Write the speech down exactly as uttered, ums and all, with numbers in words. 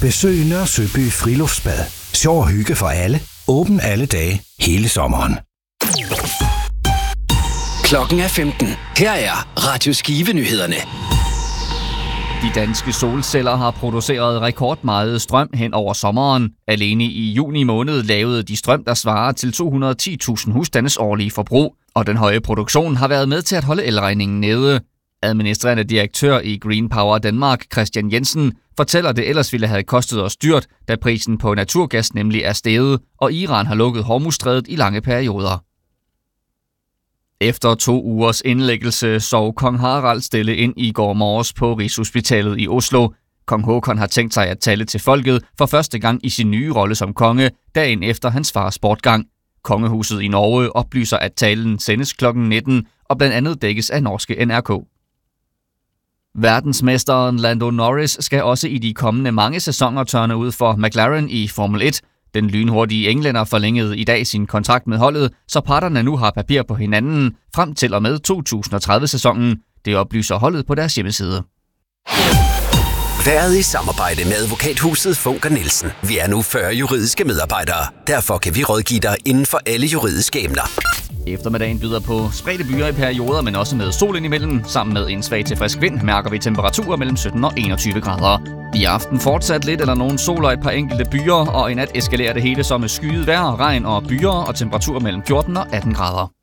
Besøg Nørre Søby Friluftsbad. Sjov og hygge for alle. Åben alle dage, hele sommeren. Klokken er femten. Her er Radio Skive-nyhederne. De danske solceller har produceret rekordmeget strøm hen over sommeren. Alene i juni måned lavede de strøm, der svarer til to hundrede og ti tusind husstandes årlige forbrug. Og den høje produktion har været med til at holde elregningen nede. Administrerende direktør i Green Power Danmark, Christian Jensen, fortæller, det ellers ville have kostet os dyrt, da prisen på naturgas nemlig er steget, og Iran har lukket Hormuzstrædet i lange perioder. Efter to ugers indlæggelse sov kong Harald stille ind i går morges på Rigshospitalet i Oslo. Kong Håkon har tænkt sig at tale til folket for første gang i sin nye rolle som konge, dagen efter hans fars bortgang. Kongehuset i Norge oplyser, at talen sendes klokken nitten og blandt andet dækkes af norske N R K. Verdensmesteren Lando Norris skal også i de kommende mange sæsoner tørne ud for McLaren i Formel et. Den lynhurtige englænder forlængede i dag sin kontrakt med holdet, så parterne nu har papir på hinanden frem til og med to tusind og tredive-sæsonen. Det oplyser holdet på deres hjemmeside. Været i samarbejde med advokathuset Funker Nielsen. Vi er nu fyrre juridiske medarbejdere. Derfor kan vi rådgive dig inden for alle juridiske emner. Eftermiddagen byder på spredte byer i perioder, men også med sol indimellem. Sammen med en svag til frisk vind mærker vi temperaturer mellem sytten og enogtyve grader. I aften fortsat lidt eller nogen sol og et par enkelte byer, og i nat eskalerer det hele som med skyet vejr, regn og byer og temperaturer mellem fjorten og atten grader.